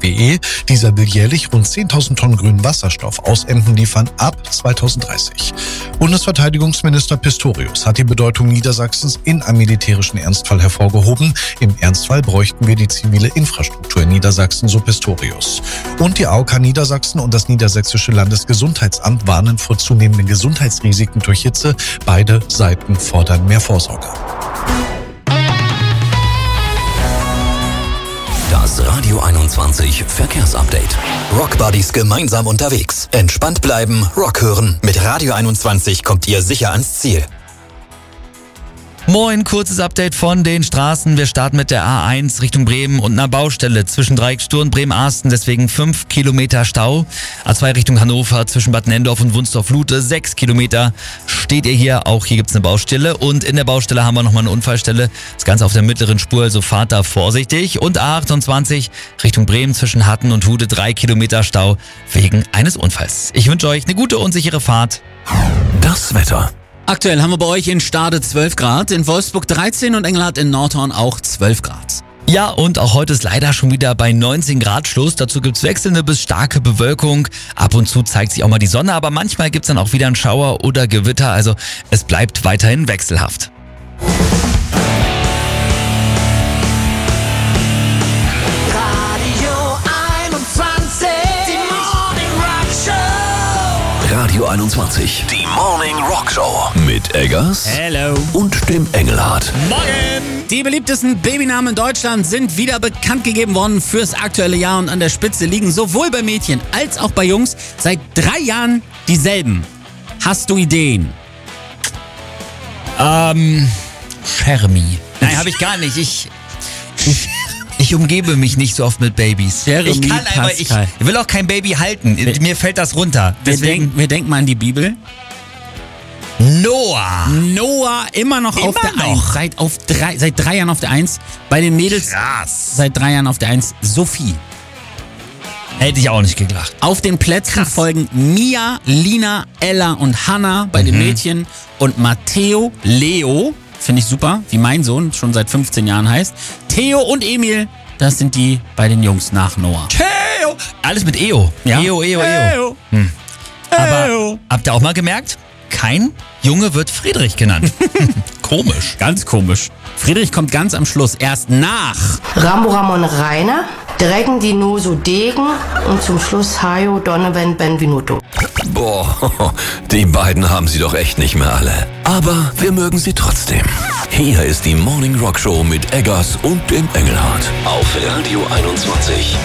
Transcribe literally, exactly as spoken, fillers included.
E. Dieser will jährlich rund zehntausend Tonnen grünen Wasserstoff aus Enten liefern ab zweitausenddreißig. Bundesverteidigungsminister Pistorius hat die Bedeutung Niedersachsens in einem militärischen Ernstfall hervorgehoben. Im Ernstfall bräuchten wir die zivile Infrastruktur in Niedersachsen, so Pistorius. Und die A O K Niedersachsen und das Niedersächsische Landesgesundheitsamt warnen vor zunehmenden Gesundheitsrisiken durch Hitze. Beide Seiten fordern mehr Vorsorge. Das Radio einundzwanzig Verkehrsupdate. Rockbuddies gemeinsam unterwegs. Entspannt bleiben, Rock hören. Mit Radio einundzwanzig kommt ihr sicher ans Ziel. Moin, kurzes Update von den Straßen. Wir starten mit der A eins Richtung Bremen und einer Baustelle zwischen Dreieckstur und Bremen-Arsten, deswegen fünf Kilometer Stau. A zwei Richtung Hannover zwischen Bad Nenndorf und Wunsdorf-Lute, sechs Kilometer steht ihr hier. Auch hier gibt's eine Baustelle und in der Baustelle haben wir nochmal eine Unfallstelle. Das Ganze auf der mittleren Spur, also fahrt da vorsichtig. Und A achtundzwanzig Richtung Bremen zwischen Hatten und Hude, drei Kilometer Stau wegen eines Unfalls. Ich wünsche euch eine gute und sichere Fahrt. Das Wetter. Aktuell haben wir bei euch in Stade zwölf Grad, in Wolfsburg dreizehn und Engelhardt in Nordhorn auch zwölf Grad. Ja, und auch heute ist leider schon wieder bei neunzehn Grad Schluss. Dazu gibt's wechselnde bis starke Bewölkung. Ab und zu zeigt sich auch mal die Sonne, aber manchmal gibt's dann auch wieder einen Schauer oder Gewitter. Also es bleibt weiterhin wechselhaft. Radio einundzwanzig, die Morning Rock Show mit Eggers Hello. und dem Engelhardt. Morgen! Die beliebtesten Babynamen in Deutschland sind wieder bekannt gegeben worden fürs aktuelle Jahr und an der Spitze liegen sowohl bei Mädchen als auch bei Jungs seit drei Jahren dieselben. Hast du Ideen? Ähm, Shermie. Nein, habe ich gar nicht. Ich, ich, ich umgebe mich nicht so oft mit Babys. Jeremy ich kann einfach, ich, Pascal. ich will auch kein Baby halten. Wir- Mir fällt das runter. Wir, Deswegen denk, wir denken mal an die Bibel. Noah. Noah immer noch Immer auf der noch? Eins. Seit, auf drei, seit drei Jahren auf der Eins. Bei den Mädels Krass. seit drei Jahren auf der Eins. Sophie. Hätte ich auch nicht gedacht. Auf den Plätzen folgen Mia, Lina, Ella und Hannah bei den Mädchen und Matteo, Leo, finde ich super, wie mein Sohn schon seit fünfzehn Jahren heißt. Theo und Emil, das sind die bei den Jungs nach Noah. Theo. Alles mit Eo. Ja. Eo, Eo, Eo. Eo. Aber Eo. habt ihr auch mal gemerkt? Kein Junge wird Friedrich genannt. Komisch. Ganz komisch. Friedrich kommt ganz am Schluss, erst nach. Rambo Ramon Rainer, Drecken Dinoso Degen und zum Schluss Hayo Donovan Benvenuto. Boah, die beiden haben sie doch echt nicht mehr alle. Aber wir mögen sie trotzdem. Hier ist die Morning Rock Show mit Eggers und dem Engelhardt auf Radio einundzwanzig.